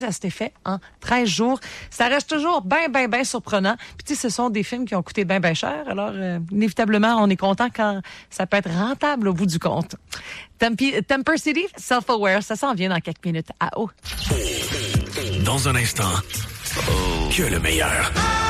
Ça s'était fait en 13 jours. Ça reste toujours bien surprenant. Puis tu sais, ce sont des films qui ont coûté bien cher. Alors, inévitablement, on est content quand ça peut être rentable au bout du compte. Temper City, Self-Aware, ça s'en vient dans quelques minutes. À haut. Dans un instant, que le meilleur.